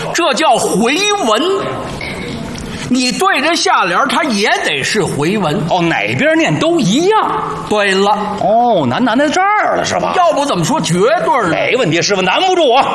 这叫回文。你对着下联，它也得是回文。 哦，哪边念都一样。 对了， 哦，难在这儿了是吧？ 要不怎么说绝对的？ 没问题，师傅难不住我。